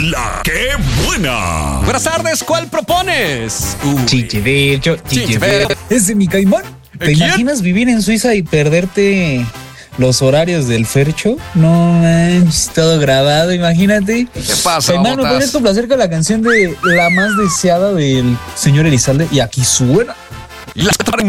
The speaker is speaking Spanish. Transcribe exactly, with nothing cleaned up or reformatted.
La que buena. Buenas tardes, ¿cuál propones? Chichivecho, Chichivecho. ¿Es de mi caimán? ¿Te ¿Quién? imaginas vivir en Suiza y perderte los horarios del Fercho? No manches, todo grabado, imagínate. ¿Qué pasa, Caimán, ¿me Botas? podrías complacer con la canción de La Más Deseada del señor Elizalde? Y aquí suena. La